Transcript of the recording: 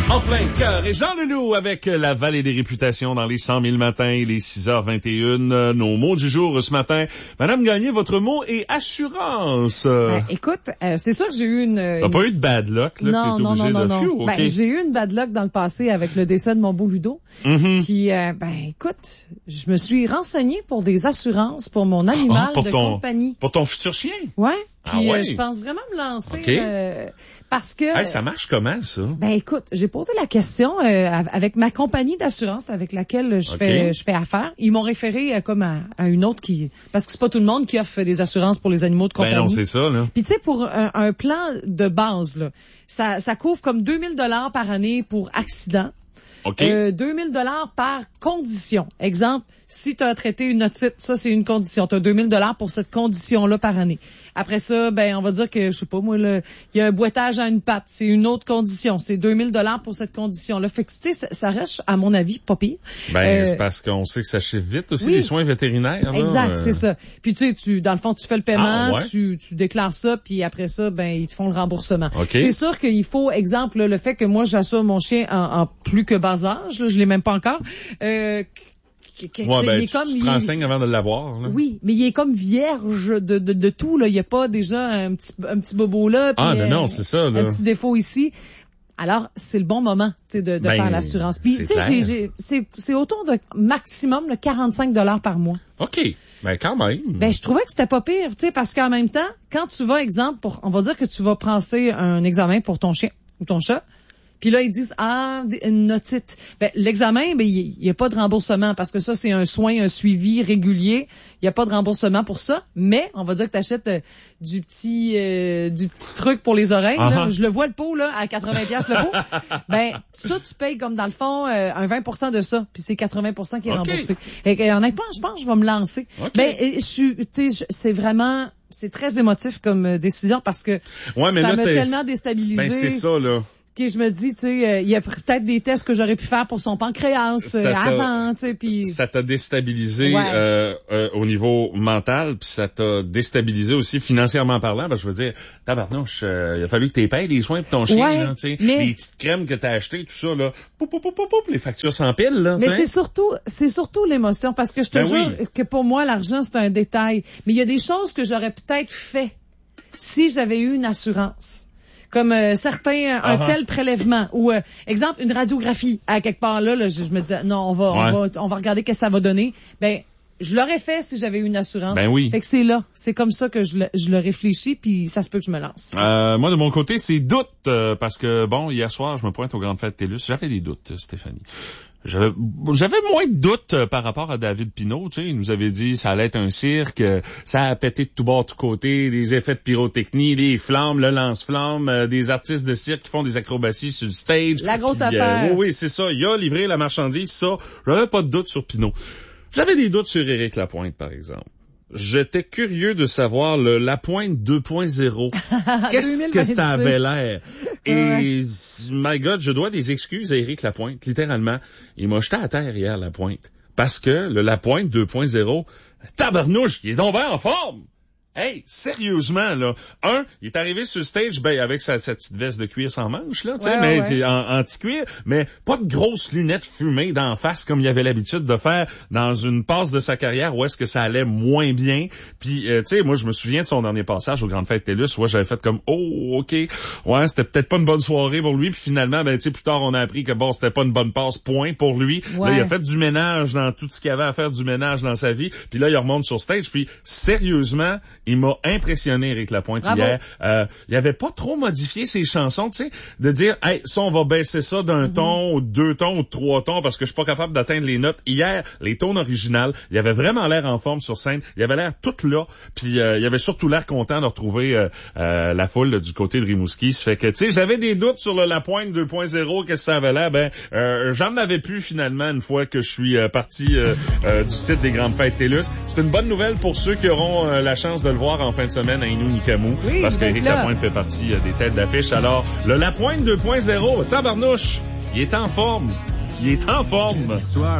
En plein cœur. Et Jean Leloup avec la vallée des réputations dans les 100 000 matins, les 6h21. Nos mots du jour ce matin. Madame Gagné, votre mot est assurance. Écoute, c'est sûr que j'ai eu T'as pas eu de bad luck, là? Non. Okay. J'ai eu une bad luck dans le passé avec le décès de mon beau Ludo. Mm-hmm. Puis, écoute, je me suis renseignée pour des assurances pour mon animal de compagnie. Pour ton futur chien? Ouais. Puis, ouais. je pense vraiment me lancer, okay. Parce que... ça marche comment, ça? Écoute, j'ai posé la question avec ma compagnie d'assurance avec laquelle je fais affaire. Ils m'ont référé comme à une autre parce que c'est pas tout le monde qui offre des assurances pour les animaux de compagnie. Ben non, c'est ça, là. Puis tu sais, pour un plan de base, là, ça couvre comme 2000 $ par année pour accident. Okay. 2000 $ par condition. Exemple, si tu as traité une otite, ça c'est une condition. Tu as 2000 $ pour cette condition-là par année. Après ça, on va dire que, je sais pas moi, il y a un boitage à une patte, c'est une autre condition. C'est 2000 $ pour cette condition-là. Fait que tu sais, ça reste, à mon avis, pas pire. C'est parce qu'on sait que ça chiffre vite aussi, les soins vétérinaires. Là, exact, c'est ça. Puis tu sais, dans le fond, tu fais le paiement, ouais? tu déclares ça, puis après ça, ils te font le remboursement. Okay. C'est sûr qu'il faut, exemple, le fait que moi j'assure mon chien en plus que bas âge, là, je l'ai même pas encore. Tu te renseignes avant de l'avoir. Là. Oui, mais il est comme vierge de tout. Là. Il n'y a pas déjà un petit bobo là. Non, c'est ça. Là. Un petit défaut ici. Alors, c'est le bon moment de faire l'assurance. Puis, tu sais, c'est autour de maximum 45 $ par mois. OK. Quand même. Je trouvais que c'était pas pire, tu sais, parce qu'en même temps, quand tu vas, exemple, on va dire que tu vas passer un examen pour ton chien ou ton chat. Puis là, ils disent, une otite. L'examen, il y a pas de remboursement parce que ça, c'est un soin, un suivi régulier. Il y a pas de remboursement pour ça. Mais, on va dire que t'achètes du petit truc pour les oreilles, là. Je le vois le pot, là, à 80$ le pot. Tu payes comme dans le fond, un 20% de ça. Puis c'est 80% qui est remboursé. Et honnêtement, je pense que je vais me lancer. Okay. C'est très émotif comme décision parce que ça m'a tellement déstabilisé. C'est ça, là. Je me dis, tu sais, il y a peut-être des tests que j'aurais pu faire pour son pancréas avant, tu sais, puis ça t'a déstabilisé au niveau mental, puis ça t'a déstabilisé aussi financièrement parlant, parce que je veux dire, tabarnouche, il a fallu que tu payes les soins pour ton chien, là, tu sais, les petites crèmes que t'as achetées, tout ça là, les factures s'empilent là. Mais c'est surtout l'émotion, parce que je te jure que pour moi l'argent c'est un détail, mais il y a des choses que j'aurais peut-être fait si j'avais eu une assurance. Comme certains, un tel prélèvement ou exemple une radiographie à quelque part là je me disais non on va regarder qu'est-ce que ça va donner. Je l'aurais fait si j'avais eu une assurance. Fait que c'est comme ça que je le réfléchis puis ça se peut que je me lance. Moi de mon côté c'est doute parce que hier soir je me pointe aux grandes fêtes TELUS, j'avais des doutes Stéphanie. J'avais moins de doutes par rapport à David Pinault, tu sais, il nous avait dit ça allait être un cirque, ça a pété de tout bord, de tout côté, des effets de pyrotechnie, les flammes, le lance-flammes, des artistes de cirque qui font des acrobaties sur le stage. La grosse affaire. Oui, c'est ça, il a livré la marchandise, ça, j'avais pas de doute sur Pinault. J'avais des doutes sur Éric Lapointe, par exemple. J'étais curieux de savoir le Lapointe 2.0. Qu'est-ce que ça avait l'air? Et, my God, je dois des excuses à Éric Lapointe, littéralement. Il m'a jeté à terre hier, Lapointe. Parce que le Lapointe 2.0, tabarnouche, il est donc bien en forme! Hey, sérieusement, là. Il est arrivé sur le stage, avec sa petite veste de cuir sans manches, là, tu sais, en anti-cuir, mais pas de grosses lunettes fumées d'en face comme il avait l'habitude de faire dans une passe de sa carrière où est-ce que ça allait moins bien. Puis, tu sais, moi, je me souviens de son dernier passage aux Grandes Fêtes TELUS, où j'avais fait comme, OK, c'était peut-être pas une bonne soirée pour lui. Puis finalement, tu sais, plus tard, on a appris que c'était pas une bonne passe, point, pour lui. Là, il a fait du ménage dans tout ce qu'il avait à faire du ménage dans sa vie. Puis là, il remonte sur stage. Puis, sérieusement, il m'a impressionné, Éric Lapointe, hier. Il avait pas trop modifié ses chansons, tu sais, de dire, ça, on va baisser ça d'un ton, ou 2 tons, ou 3 tons, parce que je suis pas capable d'atteindre les notes. Hier, les tons originales, il avait vraiment l'air en forme sur scène. Il avait l'air tout là. Puis, il avait surtout l'air content de retrouver la foule du côté de Rimouski. Ça fait que, tu sais, j'avais des doutes sur le Lapointe 2.0, qu'est-ce que ça avait l'air. J'en avais plus, finalement, une fois que je suis parti du site des Grandes Fêtes TELUS. C'est une bonne nouvelle pour ceux qui auront la chance de le voir en fin de semaine à Innu-Nicamu, parce qu'Éric Lapointe fait partie des têtes d'affiche. Alors, le Lapointe 2.0, tabarnouche, il est en forme.